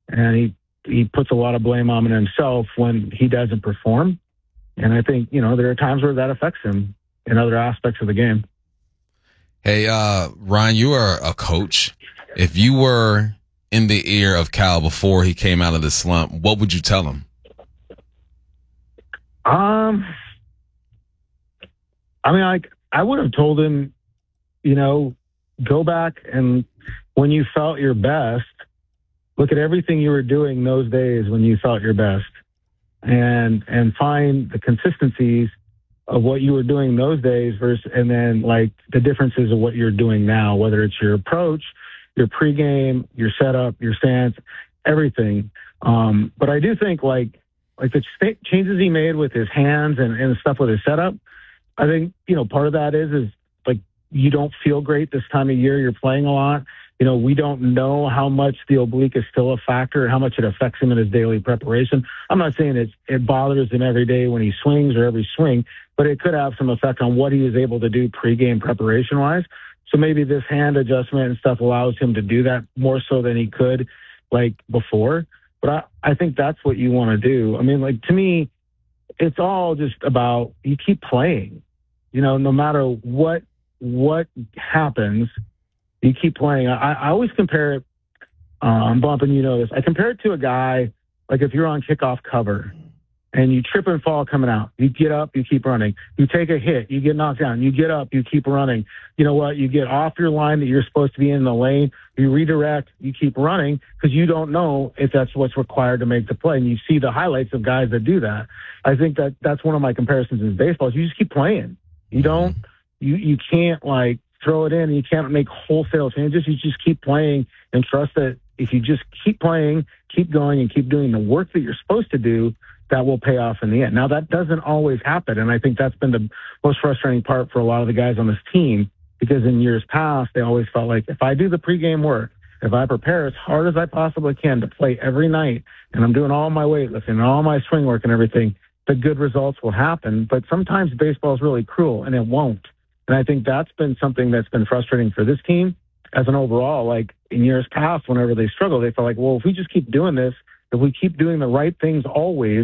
and he puts a lot of blame on himself when he doesn't perform. And I think, there are times where that affects him in other aspects of the game. Hey, Ryan, you are a coach. If you were in the ear of Cal before he came out of the slump, what would you tell him? I would have told him, go back and when you felt your best, look at everything you were doing those days when you felt your best and find the consistencies of what you were doing those days and then like the differences of what you're doing now, whether it's your approach, your pregame, your setup, your stance, everything. But I do think like the changes he made with his hands and stuff with his setup, I think, part of that is like you don't feel great this time of year. You're playing a lot. We don't know how much the oblique is still a factor, how much it affects him in his daily preparation. I'm not saying it bothers him every day when he swings or every swing, but it could have some effect on what he is able to do pregame preparation-wise. So maybe this hand adjustment and stuff allows him to do that more so than he could like before. But I think that's what you want to do. I mean, like to me, it's all just about you keep playing. No matter what happens, you keep playing. I always compare it, Bump, and this. I compare it to a guy, like if you're on kickoff cover and you trip and fall coming out, you get up, you keep running. You take a hit, you get knocked down, you get up, you keep running. You know what? You get off your line that you're supposed to be in the lane, you redirect, you keep running because you don't know if that's what's required to make the play. And you see the highlights of guys that do that. I think that's one of my comparisons in baseball is you just keep playing. You don't, you can't like throw it in. You can't make wholesale changes. You just keep playing and trust that if you just keep playing, keep going, and keep doing the work that you're supposed to do, that will pay off in the end. Now, that doesn't always happen, and I think that's been the most frustrating part for a lot of the guys on this team because in years past, they always felt like if I do the pregame work, if I prepare as hard as I possibly can to play every night, and I'm doing all my weightlifting and all my swing work and everything, the good results will happen. But sometimes baseball is really cruel, and it won't. And I think that's been something that's been frustrating for this team as an overall. Like in years past, whenever they struggle, they felt like, well, if we just keep doing this, if we keep doing the right things always,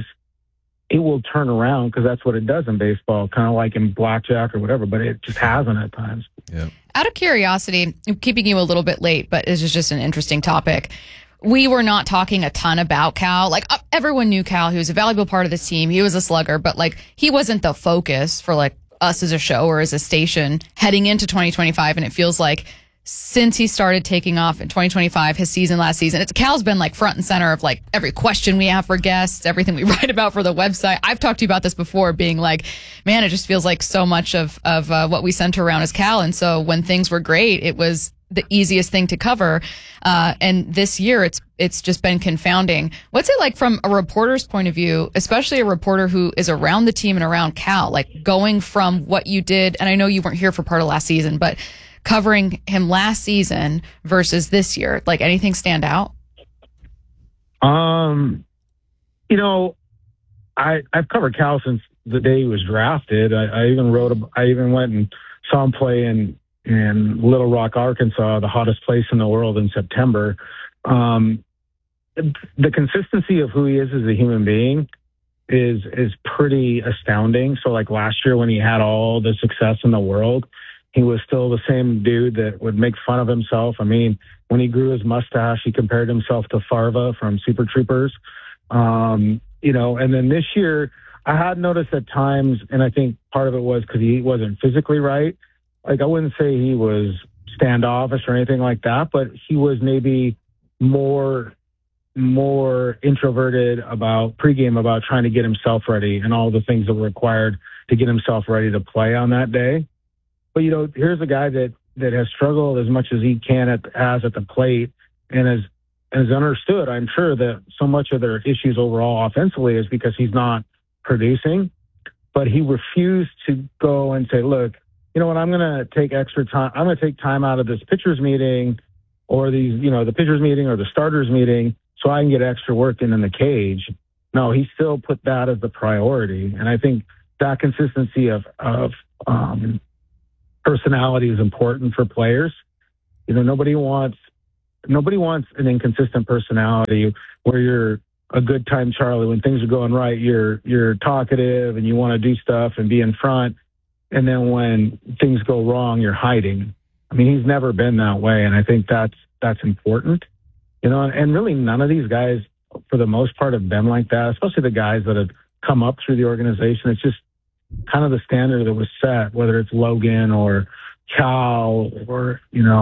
it will turn around because that's what it does in baseball, kind of like in blackjack or whatever, but it just hasn't at times. Yeah. Out of curiosity, I'm keeping you a little bit late, but this is just an interesting topic. We were not talking a ton about Cal. Like everyone knew Cal. He was a valuable part of the team. He was a slugger, but like he wasn't the focus for like us as a show or as a station heading into 2025. And it feels like since he started taking off in 2025, his season last season, Cal's been like front and center of like every question we have for guests, everything we write about for the website. I've talked to you about this before, being like, man, it just feels like so much of what we center around is Cal. And so when things were great, it was the easiest thing to cover. And this year it's just been confounding. What's it like from a reporter's point of view, especially a reporter who is around the team and around Cal, like going from what you did, and I know you weren't here for part of last season, but covering him last season versus this year, like anything stand out? I've covered Cal since the day he was drafted. I even went and saw him play in Little Rock, Arkansas, the hottest place in the world in September. The consistency of who he is as a human being is pretty astounding. So like last year when he had all the success in the world, he was still the same dude that would make fun of himself. I mean, when he grew his mustache, he compared himself to Farva from Super Troopers. And then this year I had noticed at times, and I think part of it was because he wasn't physically right. Like, I wouldn't say he was standoffish or anything like that, but he was maybe more introverted about pregame, about trying to get himself ready and all the things that were required to get himself ready to play on that day. But, here's a guy that has struggled as much as he can at the plate and has understood, I'm sure, that so much of their issues overall offensively is because he's not producing. But he refused to go and say, look, you know what, I'm going to take extra time. I'm going to take time out of this pitcher's meeting or the pitcher's meeting or the starter's meeting so I can get extra work in the cage. No, he still put that as the priority. And I think that consistency of personality is important for players. Nobody wants nobody wants an inconsistent personality where you're a good time Charlie. When things are going right, you're talkative and you want to do stuff and be in front. And then when things go wrong, you're hiding. I mean, he's never been that way. And I think that's important, and really none of these guys for the most part have been like that, especially the guys that have come up through the organization. It's just kind of the standard that was set, whether it's Logan or Cal or,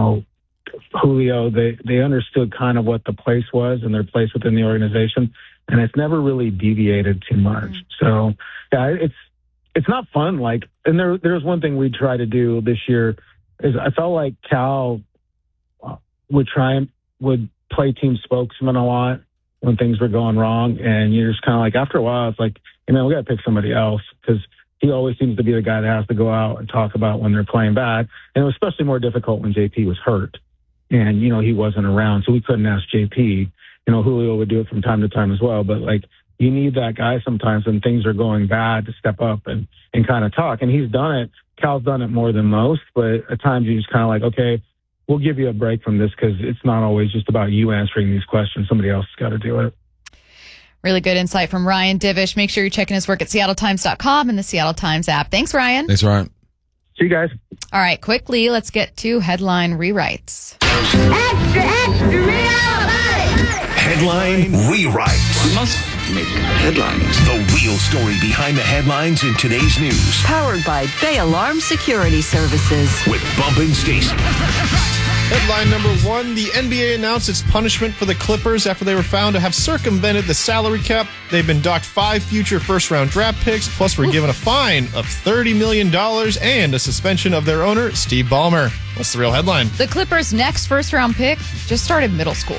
Julio. They understood kind of what the place was and their place within the organization. And it's never really deviated too much. So yeah, it's not fun. And there's one thing we try to do this year is I felt like Cal would play team spokesman a lot when things were going wrong. And you're just kind of like, after a while, it's like, we got to pick somebody else, because he always seems to be the guy that has to go out and talk about when they're playing bad. And it was especially more difficult when JP was hurt and, he wasn't around. So we couldn't ask JP. Julio would do it from time to time as well. But you need that guy sometimes when things are going bad to step up and kind of talk. And he's done it. Cal's done it more than most, but at times you just kind of like, okay, we'll give you a break from this because it's not always just about you answering these questions. Somebody else has got to do it. Really good insight from Ryan Divish. Make sure you're checking his work at SeattleTimes.com and the Seattle Times app. Thanks, Ryan. Thanks, Ryan. See you guys. All right, quickly, let's get to headline rewrites. Extra, extra, read all about it. Headline rewrite. We must make headlines. The real story behind the headlines in today's news. Powered by Bay Alarm Security Services. With Bump and Stacy. Headline number one, the NBA announced its punishment for the Clippers after they were found to have circumvented the salary cap. They've been docked 5 future first-round draft picks, plus were given a fine of $30 million and a suspension of their owner, Steve Ballmer. What's the real headline? The Clippers' next first-round pick just started middle school.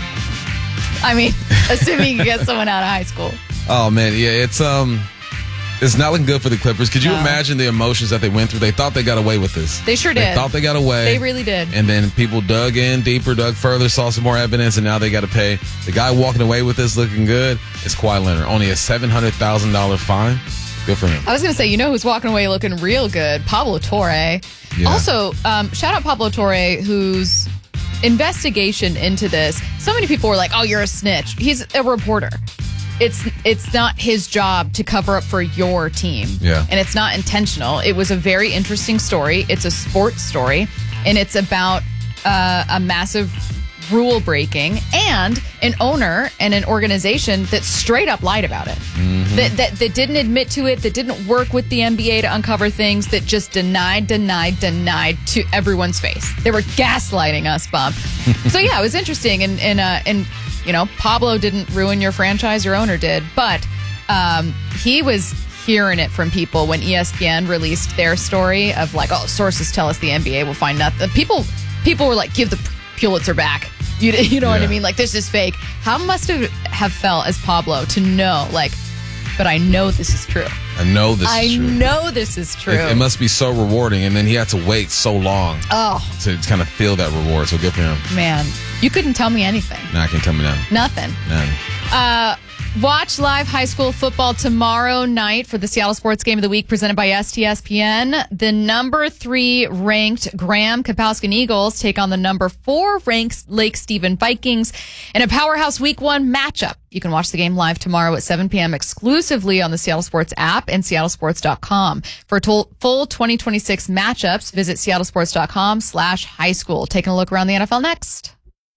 I mean, assuming you get someone out of high school. Oh, man, yeah, it's not looking good for the Clippers. Could you imagine the emotions that they went through? They thought they got away with this. They sure did. They thought they got away. They really did. And then people dug in deeper, dug further, saw some more evidence, and now they got to pay. The guy walking away with this looking good is Kawhi Leonard. Only a $700,000 fine. Good for him. I was going to say, who's walking away looking real good? Pablo Torre. Yeah. Also, shout out Pablo Torre, whose investigation into this, so many people were like, oh, you're a snitch. He's a reporter. It's not his job to cover up for your team. Yeah. And it's not intentional. It was a very interesting story. It's a sports story, and it's about a massive rule breaking and an owner and an organization that straight up lied about it. Mm-hmm. That didn't admit to it, that didn't work with the NBA to uncover things, that just denied to everyone's face. They were gaslighting us, Bob. So yeah, it was interesting, and Pablo didn't ruin your franchise, your owner did, but he was hearing it from people when ESPN released their story of sources tell us the NBA will find nothing. People were like, give the Pulitzer back. You know what I mean? This is fake. How must have felt as Pablo to know, but I know this is true. I know this is true. It must be so rewarding, and then he had to wait so long to kind of feel that reward. So good for him. Man, you couldn't tell me anything. No, I can't tell me nothing. Nothing. None. Watch live high school football tomorrow night for the Seattle Sports Game of the Week presented by STSPN. The number 3 ranked Graham Kapowskin Eagles take on the number 4 ranked Lake Stephen Vikings in a powerhouse Week 1 matchup. You can watch the game live tomorrow at 7 p.m. exclusively on the Seattle Sports app and seattlesports.com. For full 2026 matchups, visit seattlesports.com/high school. Taking a look around the NFL next.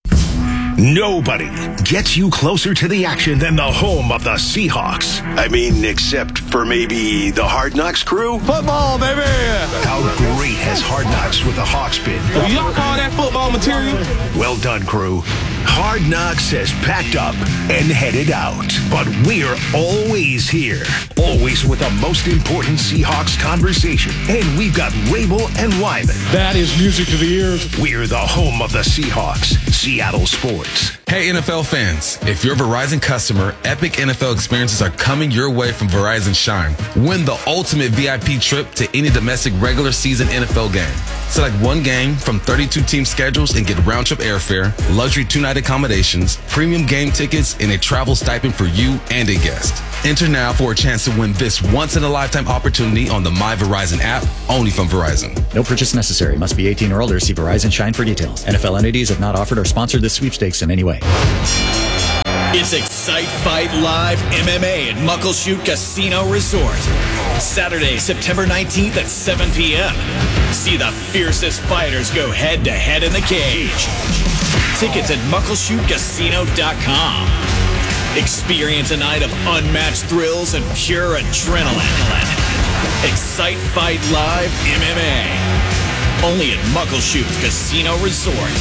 Nobody gets you closer to the action than the home of the Seahawks. I mean, except for maybe the Hard Knocks crew. Football, baby! How great has Hard Knocks with the Hawks been? Y'all call that football material? Well done, crew. Hard Knocks has packed up and headed out. But we're always here. Always with the most important Seahawks conversation. And we've got Rabel and Wyman. That is music to the ears. We're the home of the Seahawks. Seattle Sports. Hey, NFL fans. If you're a Verizon customer, epic NFL experiences are coming your way from Verizon Shine. Win the ultimate VIP trip to any domestic regular season NFL game. Select one game from 32-team schedules and get round-trip airfare, luxury 2-night accommodations, premium game tickets, and a travel stipend for you and a guest. Enter now for a chance to win this once-in-a-lifetime opportunity on the My Verizon app, only from Verizon. No purchase necessary. Must be 18 or older. See Verizon Shine for details. NFL entities have not offered or sponsored this sweepstakes in any way. It's Excite Fight Live MMA at Muckleshoot Casino Resort. Saturday, September 19th at 7 p.m. See the fiercest fighters go head-to-head in the cage. Tickets at muckleshootcasino.com. Experience a night of unmatched thrills and pure adrenaline. Excite Fight Live MMA. Only at Muckleshoot Casino Resort.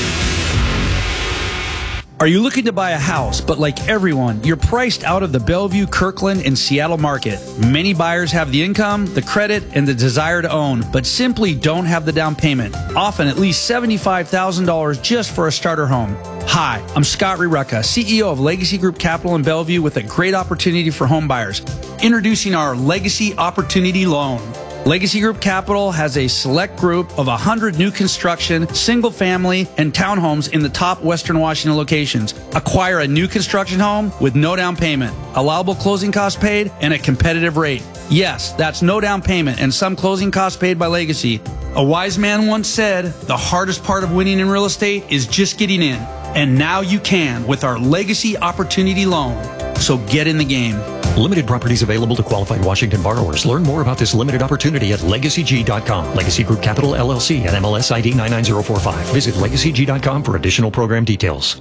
Are you looking to buy a house, but like everyone, you're priced out of the Bellevue, Kirkland, and Seattle market? Many buyers have the income, the credit, and the desire to own, but simply don't have the down payment. Often at least $75,000 just for a starter home. Hi, I'm Scott Rirucka, CEO of Legacy Group Capital in Bellevue with a great opportunity for home buyers. Introducing our Legacy Opportunity Loan. Legacy Group Capital has a select group of 100 new construction, single-family, and townhomes in the top Western Washington locations. Acquire a new construction home with no down payment, allowable closing costs paid, and a competitive rate. Yes, that's no down payment and some closing costs paid by Legacy. A wise man once said, the hardest part of winning in real estate is just getting in. And now you can with our Legacy Opportunity Loan. So get in the game. Limited properties available to qualified Washington borrowers. Learn more about this limited opportunity at LegacyG.com. Legacy Group Capital LLC and MLS ID 99045. Visit LegacyG.com for additional program details.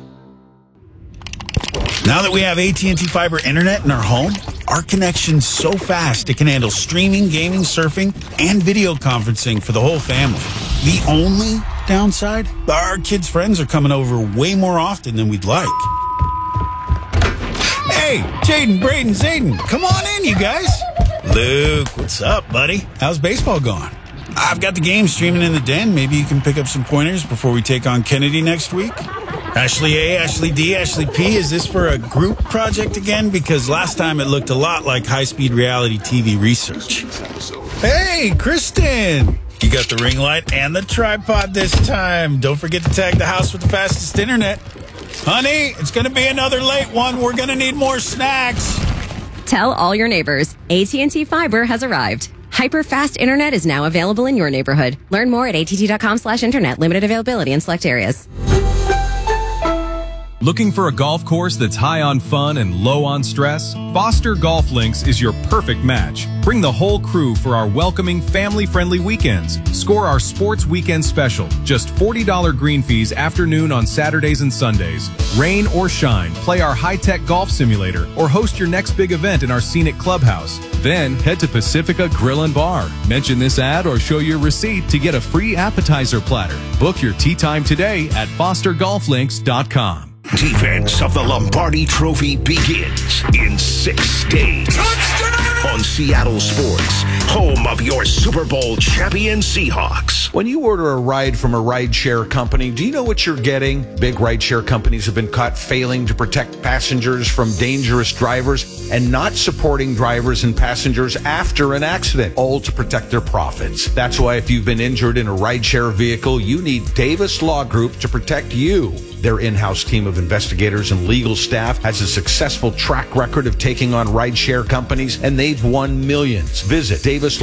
Now that we have AT&T Fiber Internet in our home, our connection's so fast it can handle streaming, gaming, surfing, and video conferencing for the whole family. The only downside? Our kids' friends are coming over way more often than we'd like. Hey, Jaden, Braden, Zayden, come on in, you guys. Luke, what's up, buddy? How's baseball going? I've got the game streaming in the den. Maybe you can pick up some pointers before we take on Kennedy next week. Ashley A, Ashley D, Ashley P, is this for a group project again? Because last time it looked a lot like high-speed reality TV research. Hey, Kristen! You got the ring light and the tripod this time. Don't forget to tag the house with the fastest internet. Honey, it's going to be another late one. We're going to need more snacks. Tell all your neighbors, AT&T Fiber has arrived. Hyper-fast internet is now available in your neighborhood. Learn more at att.com/internet. Limited availability in select areas. Looking for a golf course that's high on fun and low on stress? Foster Golf Links is your perfect match. Bring the whole crew for our welcoming, family-friendly weekends. Score our sports weekend special. Just $40 green fees afternoon on Saturdays and Sundays. Rain or shine, play our high-tech golf simulator or host your next big event in our scenic clubhouse. Then head to Pacifica Grill and Bar. Mention this ad or show your receipt to get a free appetizer platter. Book your tee time today at fostergolflinks.com. Defense of the Lombardi Trophy begins in 6 days. On Seattle Sports, home of your Super Bowl champion Seahawks. When you order a ride from a rideshare company, do you know what you're getting? Big rideshare companies have been caught failing to protect passengers from dangerous drivers and not supporting drivers and passengers after an accident, all to protect their profits. That's why if you've been injured in a rideshare vehicle, you need Davis Law Group to protect you. Their in-house team of investigators and legal staff has a successful track record of taking on rideshare companies, and they've won millions. Visit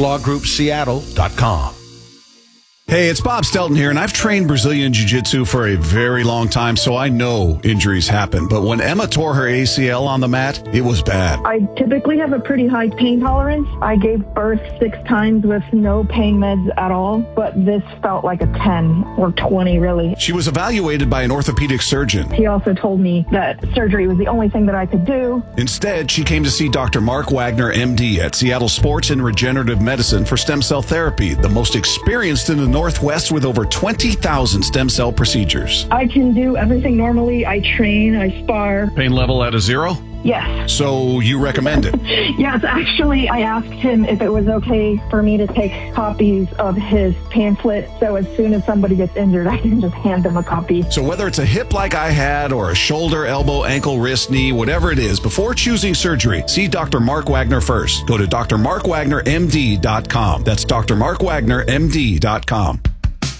DavisLawGroupSeattle.com. Hey, it's Bob Stelton here, and I've trained Brazilian Jiu-Jitsu for a very long time, so I know injuries happen. But when Emma tore her ACL on the mat, it was bad. I typically have a pretty high pain tolerance. I gave birth 6 times with no pain meds at all, but this felt like a 10 or 20, really. She was evaluated by an orthopedic surgeon. He also told me that surgery was the only thing that I could do. Instead, she came to see Dr. Mark Wagner, MD, at Seattle Sports and Regenerative Medicine for stem cell therapy, the most experienced in the Northwest with over 20,000 stem cell procedures. I can do everything normally. I train, I spar. Pain level at a 0? Yes. So you recommend it? Yes, actually, I asked him if it was okay for me to take copies of his pamphlet, so as soon as somebody gets injured, I can just hand them a copy. So whether it's a hip like I had or a shoulder, elbow, ankle, wrist, knee, whatever it is, before choosing surgery, see Dr. Mark Wagner first. Go to drmarkwagnermd.com. That's drmarkwagnermd.com.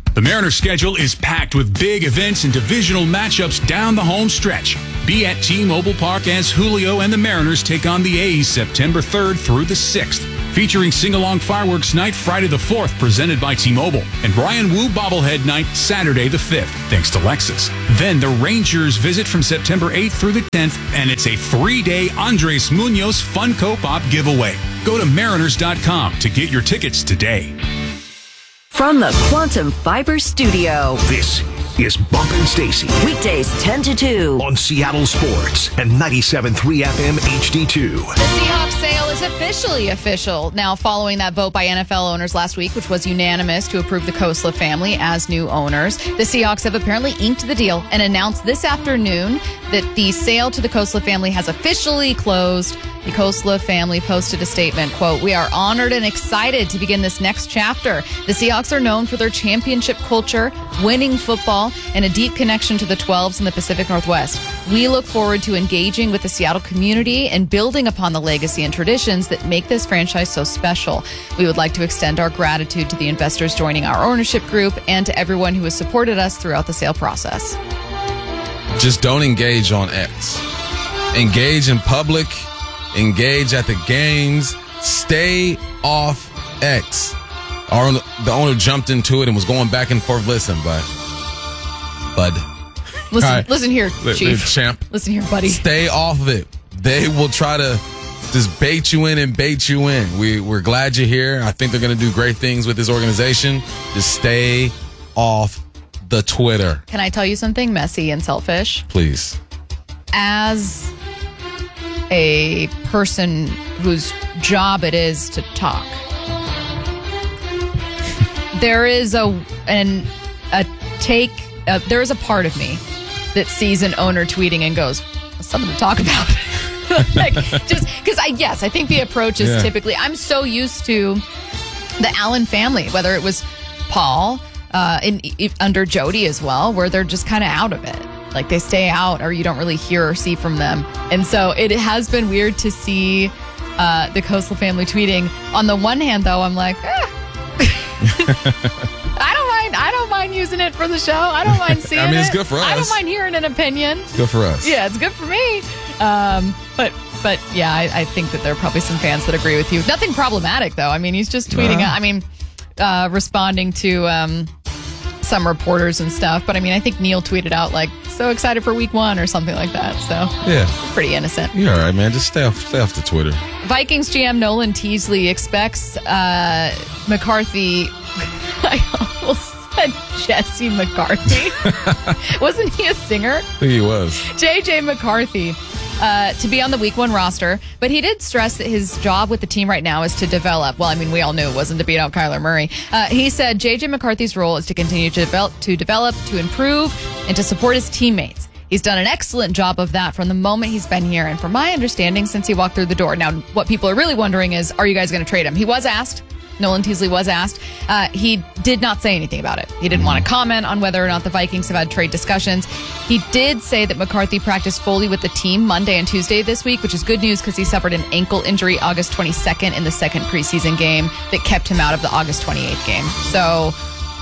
The Mariners' schedule is packed with big events and divisional matchups down the home stretch. Be at T-Mobile Park as Julio and the Mariners take on the A's September 3rd through the 6th. Featuring Sing-Along Fireworks Night Friday the 4th, presented by T-Mobile. And Brian Wu Bobblehead Night Saturday the 5th, thanks to Lexus. Then the Rangers visit from September 8th through the 10th, and it's a 3-day Andres Munoz Funko Pop giveaway. Go to mariners.com to get your tickets today. From the Quantum Fiber Studio. This is Bumpin' Stacy. Weekdays 10 to 2. On Seattle Sports and 97.3 FM HD2. The Seahawks sale is officially official. Now, following that vote by NFL owners last week, which was unanimous to approve the Khosla family as new owners, the Seahawks have apparently inked the deal and announced this afternoon that the sale to the Khosla family has officially closed. The Khosla family posted a statement, quote, "We are honored and excited to begin this next chapter. The Seahawks are known for their championship culture, winning football, and a deep connection to the 12s in the Pacific Northwest. We look forward to engaging with the Seattle community and building upon the legacy and traditions that make this franchise so special. We would like to extend our gratitude to the investors joining our ownership group and to everyone who has supported us throughout the sale process." Just don't engage on X. Engage in public. Engage at the games. Stay off X. The owner jumped into it and was going back and forth. Listen, bud. Listen here, Chief. Champ. Listen here, buddy. Stay off of it. They will try to just bait you in and bait you in. We're glad you're here. I think they're going to do great things with this organization. Just stay off the Twitter. Can I tell you something messy and selfish? Please. As a person whose job it is to talk, there is there is a part of me that sees an owner tweeting and goes, something to talk about. Like, just because I think the approach is typically, I'm so used to the Allen family, whether it was Paul under Jody as well, where they're just kind of out of it. Like, they stay out or you don't really hear or see from them. And so it has been weird to see the Khosla family tweeting. On the one hand, though, I'm like, I don't mind using it for the show. I don't mind seeing it. I mean, it's good for us. I don't mind hearing an opinion. It's good for us. Yeah, it's good for me. But yeah, I think that there are probably some fans that agree with you. Nothing problematic, though. I mean, he's just tweeting. Responding to some reporters and stuff. But I mean, I think Neil tweeted out like, "So excited for week 1" or something like that. So yeah, pretty innocent. You're all right, man. Just stay off the Twitter. Vikings GM Nolan Teasley expects McCarthy. I almost said Jesse McCarthy. Wasn't he a singer? I think he was. JJ McCarthy. To be on the week 1 roster, but he did stress that his job with the team right now is to develop. Well, I mean, we all knew it wasn't to beat out Kyler Murray. He said JJ McCarthy's role is to continue to develop, to improve, and to support his teammates. He's done an excellent job of that from the moment he's been here, and from my understanding, since he walked through the door. Now, what people are really wondering is, are you guys going to trade him? He was asked. Nolan Teasley was asked. He did not say anything about it. He didn't want to comment on whether or not the Vikings have had trade discussions. He did say that McCarthy practiced fully with the team Monday and Tuesday this week, which is good news because he suffered an ankle injury August 22nd in the second preseason game that kept him out of the August 28th game. So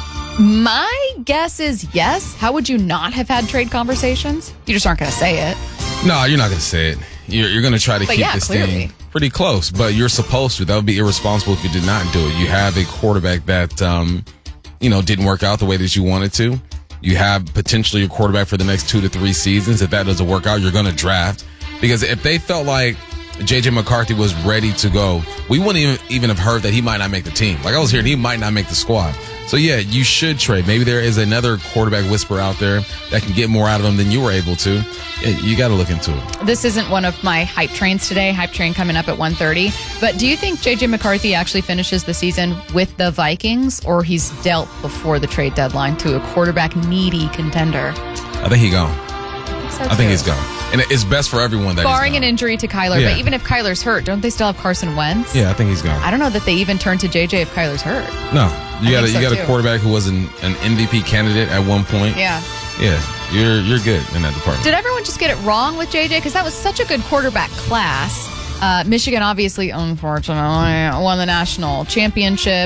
my guess is yes. How would you not have had trade conversations? You just aren't going to say it. No, you're not going to say it. You're going to try to keep this thing pretty close, but you're supposed to. That would be irresponsible if you did not do it. You have a quarterback that, didn't work out the way that you wanted to. You have potentially your quarterback for the next 2 to 3 seasons. If that doesn't work out, you're going to draft. Because if they felt like J.J. McCarthy was ready to go, we wouldn't even have heard that he might not make the team. Like, I was hearing he might not make the squad. So, yeah, you should trade. Maybe there is another quarterback whisperer out there that can get more out of him than you were able to. Yeah, you got to look into it. This isn't one of my hype trains today. Hype train coming up at 1:30. But do you think J.J. McCarthy actually finishes the season with the Vikings, or he's dealt before the trade deadline to a quarterback-needy contender? I think he's gone. I think he's gone. And it's best for everyone that barring an injury to Kyler. Yeah. But even if Kyler's hurt, don't they still have Carson Wentz? Yeah, I think he's gone. I don't know that they even turn to JJ if Kyler's hurt. No. You got a quarterback who was an MVP candidate at one point. Yeah. Yeah, you're good in that department. Did everyone just get it wrong with JJ? Because that was such a good quarterback class. Michigan, obviously, unfortunately, won the national championship.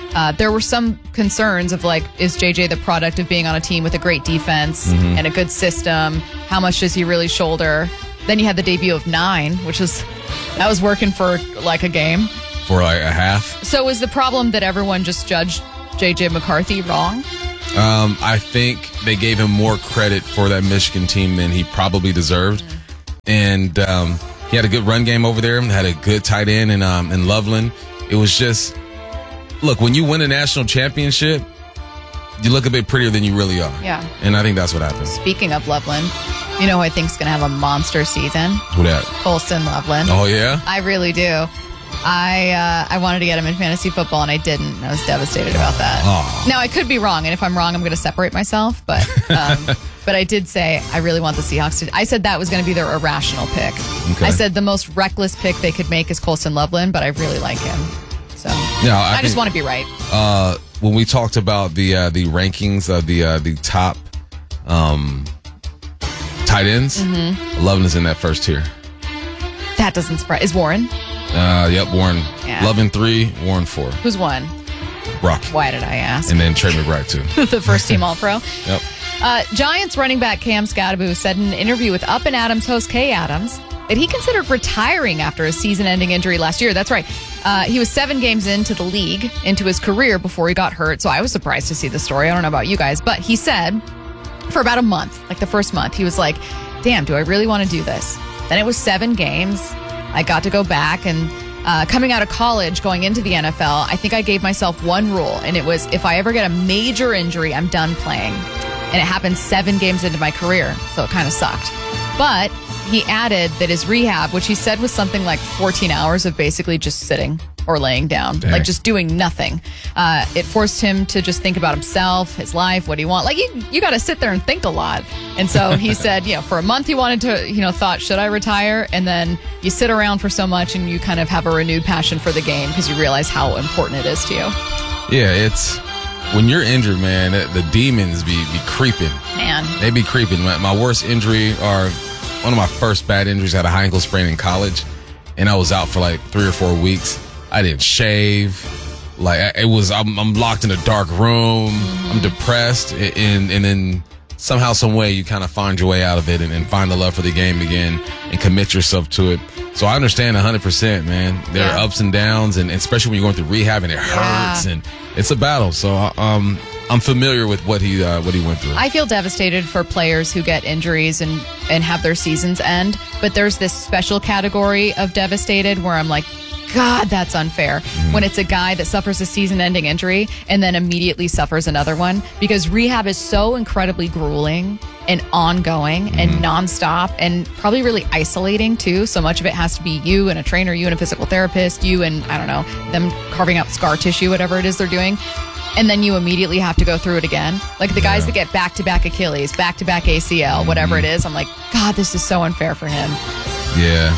there were some concerns of like, is JJ the product of being on a team with a great defense and a good system? How much does he really shoulder? Then you had the debut of 9, which was working for like a game. For like a half. So was the problem that everyone just judged JJ McCarthy wrong? I think they gave him more credit for that Michigan team than he probably deserved. And he had a good run game over there, had a good tight end in Loveland. It was just, look, when you win a national championship, you look a bit prettier than you really are. Yeah. And I think that's what happened. Speaking of Loveland, you know who I think is going to have a monster season? Who that? Colston Loveland. Oh, yeah? I really do. I wanted to get him in fantasy football, and I didn't. I was devastated about that. Oh. Now, I could be wrong, and if I'm wrong, I'm going to separate myself. But but I did say I really want the Seahawks to. I said that was going to be their irrational pick. Okay. I said the most reckless pick they could make is Colston Loveland, but I really like him. So Yeah, I just want to be right. When we talked about the rankings of the top tight ends, Loveland is in that first tier. That doesn't surprise. Is Warren? Yep, Warren. Yeah. Loveland 3, Warren 4. Who's one? Brock. Why did I ask? And then Trey McBride, too. The first team All-Pro. Yep. Giants running back Cam Scadaboo said in an interview with Up and Adams host Kay Adams that he considered retiring after a season-ending injury last year. That's right. He was 7 games into the league, into his career before he got hurt. So I was surprised to see the story. I don't know about you guys, but he said for about a month, like the first month, he was like, damn, do I really want to do this? Then it was 7 games. I got to go back, and coming out of college, going into the NFL, I think I gave myself one rule, and it was if I ever get a major injury, I'm done playing. And it happened 7 games into my career, so it kind of sucked. But he added that his rehab, which he said was something like 14 hours of basically just sitting or laying down, like just doing nothing. It forced him to just think about himself, his life, what he wants. Like you got to sit there and think a lot. And so he said, for a month he wanted to, thought, should I retire? And then you sit around for so much and you kind of have a renewed passion for the game because you realize how important it is to you. Yeah, it's when you're injured, man, the demons be creeping. Man. They be creeping. My worst injury, or one of my first bad injuries, I had a high ankle sprain in college, and I was out for like 3 or 4 weeks. I didn't shave. Like I'm locked in a dark room. I'm depressed, and then somehow, some way, you kind of find your way out of it and find the love for the game again and commit yourself to it. So I understand 100%, man. There are ups and downs, and especially when you're going through rehab and it hurts, and it's a battle. So I'm familiar with what he went through. I feel devastated for players who get injuries and have their seasons end, but there's this special category of devastated where I'm like, God, that's unfair. When it's a guy that suffers a season-ending injury and then immediately suffers another one, because rehab is so incredibly grueling and ongoing and nonstop and probably really isolating too. So much of it has to be you and a trainer, you and a physical therapist, you and, I don't know, them carving out scar tissue, whatever it is they're doing. And then you immediately have to go through it again. Like the guys that get back-to-back Achilles, back-to-back ACL, whatever it is, I'm like, God, this is so unfair for him. Yeah,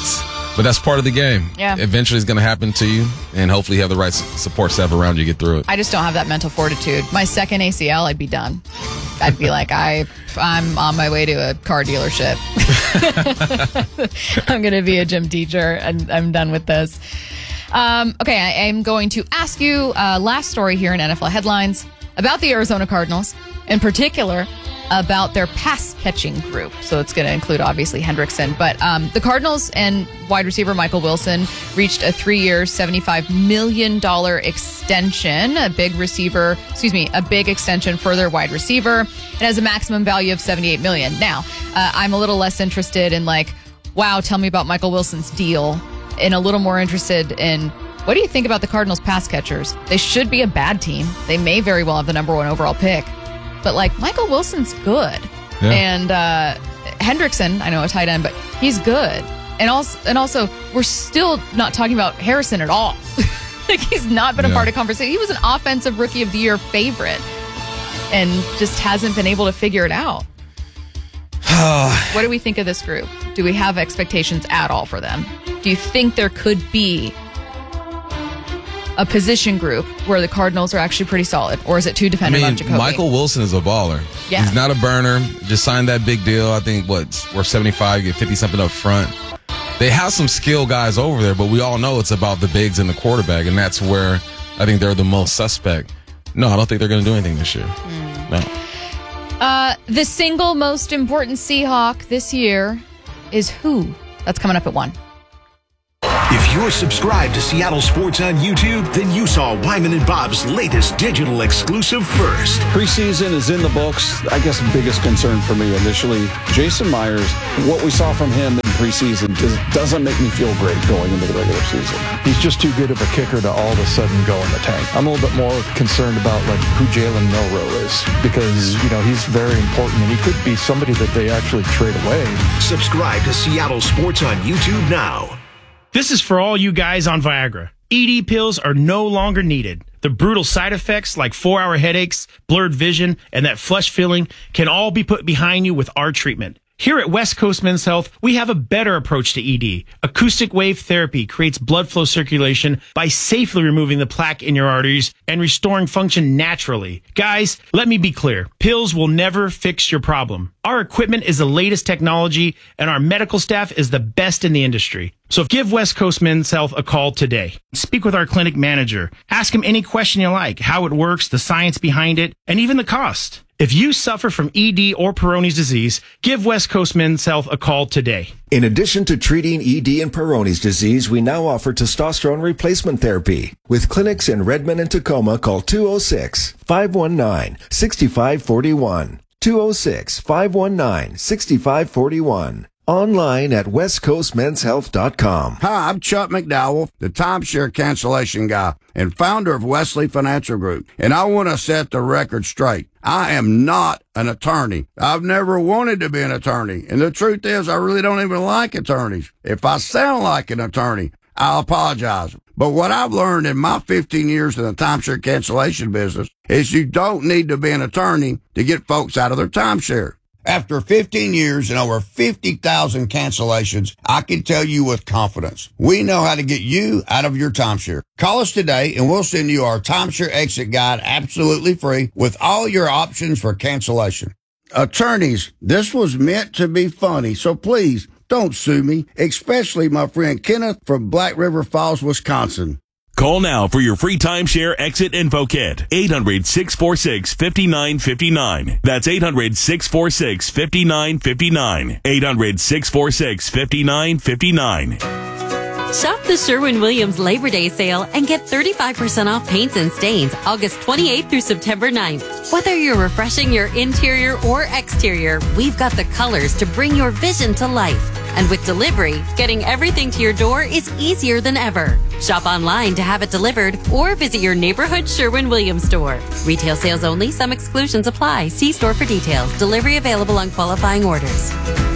but that's part of the game. Yeah. Eventually it's going to happen to you, and hopefully you have the right support staff around you to get through it. I just don't have that mental fortitude. My second ACL, I'd be done. I'd be like, I'm on my way to a car dealership. I'm going to be a gym teacher, and I'm done with this. Okay, I am going to ask you last story here in NFL Headlines about the Arizona Cardinals, in particular about their pass-catching group. So it's going to include, obviously, Hendrickson. But the Cardinals and wide receiver Michael Wilson reached a 3-year, $75 million extension, a big extension for their wide receiver. It has a maximum value of $78 million. Now, I'm a little less interested in wow, tell me about Michael Wilson's deal, and a little more interested in, what do you think about the Cardinals pass catchers? They should be a bad team. They may very well have the number 1 overall pick. But Michael Wilson's good. Yeah. And Hendrickson, I know a tight end, but he's good. And also, we're still not talking about Harrison at all. He's not been a part of conversation. He was an offensive rookie of the year favorite and just hasn't been able to figure it out. What do we think of this group? Do we have expectations at all for them? Do you think there could be a position group where the Cardinals are actually pretty solid, or is it too dependent on Jacoby? Michael Wilson is a baller. Yeah. He's not a burner. Just signed that big deal. I think worth $75, get 50 something up front. They have some skill guys over there, but we all know it's about the bigs and the quarterback, and that's where I think they're the most suspect. No, I don't think they're going to do anything this year. No. The single most important Seahawk this year is who? That's coming up at 1. If you're subscribed to Seattle Sports on YouTube, then you saw Wyman and Bob's latest digital exclusive first. Preseason is in the books. I guess the biggest concern for me initially, Jason Myers, what we saw from him in preseason doesn't make me feel great going into the regular season. He's just too good of a kicker to all of a sudden go in the tank. I'm a little bit more concerned about like who Jalen Milroe is because, he's very important and he could be somebody that they actually trade away. Subscribe to Seattle Sports on YouTube now. This is for all you guys on Viagra. ED pills are no longer needed. The brutal side effects like 4-hour headaches, blurred vision, and that flush feeling can all be put behind you with our treatment. Here at West Coast Men's Health, we have a better approach to ED. Acoustic wave therapy creates blood flow circulation by safely removing the plaque in your arteries and restoring function naturally. Guys, let me be clear. Pills will never fix your problem. Our equipment is the latest technology, and our medical staff is the best in the industry. So give West Coast Men's Health a call today. Speak with our clinic manager. Ask him any question you like, how it works, the science behind it, and even the cost. If you suffer from ED or Peyronie's disease, give West Coast Men's Health a call today. In addition to treating ED and Peyronie's disease, we now offer testosterone replacement therapy. With clinics in Redmond and Tacoma, call 206-519-6541. 206-519-6541. Online at westcoastmenshealth.com. Hi, I'm Chuck McDowell, the timeshare cancellation guy and founder of Wesley Financial Group. And I want to set the record straight. I am not an attorney. I've never wanted to be an attorney. And the truth is, I really don't even like attorneys. If I sound like an attorney, I'll apologize. But what I've learned in my 15 years in the timeshare cancellation business is you don't need to be an attorney to get folks out of their timeshare. After 15 years and over 50,000 cancellations, I can tell you with confidence, we know how to get you out of your timeshare. Call us today and we'll send you our timeshare exit guide absolutely free with all your options for cancellation. Attorneys, this was meant to be funny, so please don't sue me, especially my friend Kenneth from Black River Falls, Wisconsin. Call now for your free timeshare exit info kit. 800-646-5959. That's 800-646-5959. 800-646-5959. Shop the Sherwin-Williams Labor Day sale and get 35% off paints and stains August 28th through September 9th. Whether you're refreshing your interior or exterior, we've got the colors to bring your vision to life. And with delivery, getting everything to your door is easier than ever. Shop online to have it delivered or visit your neighborhood Sherwin-Williams store. Retail sales only. Some exclusions apply. See store for details. Delivery available on qualifying orders.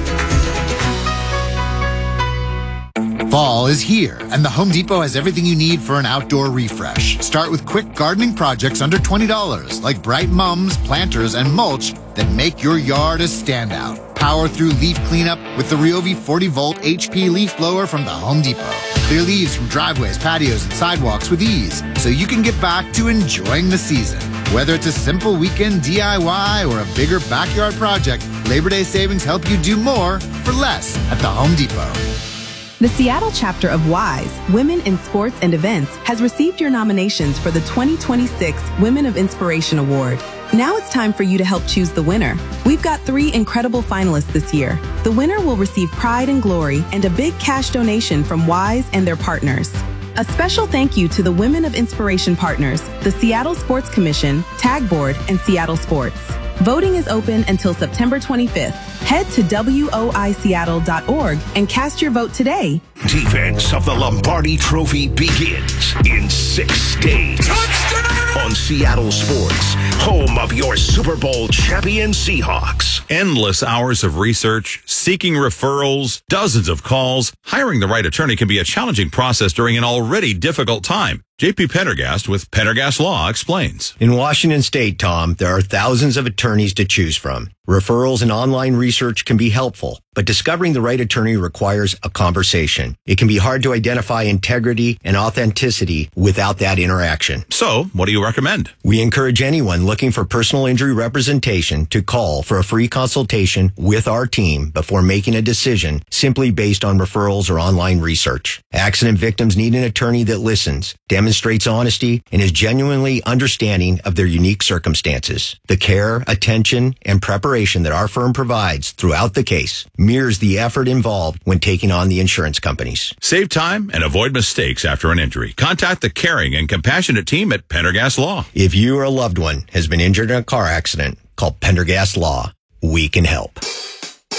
Fall is here, and the Home Depot has everything you need for an outdoor refresh. Start with quick gardening projects under $20, like bright mums, planters, and mulch that make your yard a standout. Power through leaf cleanup with the Ryobi 40-volt HP leaf blower from the Home Depot. Clear leaves from driveways, patios, and sidewalks with ease, so you can get back to enjoying the season. Whether it's a simple weekend DIY or a bigger backyard project, Labor Day savings help you do more for less at the Home Depot. The Seattle chapter of WISE, Women in Sports and Events, has received your nominations for the 2026 Women of Inspiration Award. Now it's time for you to help choose the winner. We've got 3 incredible finalists this year. The winner will receive pride and glory and a big cash donation from WISE and their partners. A special thank you to the Women of Inspiration partners, the Seattle Sports Commission, Tag Board, and Seattle Sports. Voting is open until September 25th. Head to woiseattle.org and cast your vote today. Defense of the Lombardi Trophy begins in 6 days. Touchdown! On Seattle Sports, home of your Super Bowl champion Seahawks. Endless hours of research, seeking referrals, dozens of calls. Hiring the right attorney can be a challenging process during an already difficult time. J.P. Pendergast with Pendergast Law explains. In Washington State, Tom, there are thousands of attorneys to choose from. Referrals and online research can be helpful, but discovering the right attorney requires a conversation. It can be hard to identify integrity and authenticity without that interaction. So, what do you recommend? We encourage anyone looking for personal injury representation to call for a free consultation with our team before making a decision simply based on referrals or online research. Accident victims need an attorney that listens, demonstrates honesty, and is genuinely understanding of their unique circumstances. The care, attention, and preparation that our firm provides throughout the case mirrors the effort involved when taking on the insurance companies. Save time and avoid mistakes after an injury. Contact the caring and compassionate team at Pendergast Law. If you or a loved one has been injured in a car accident, call Pendergast Law. We can help.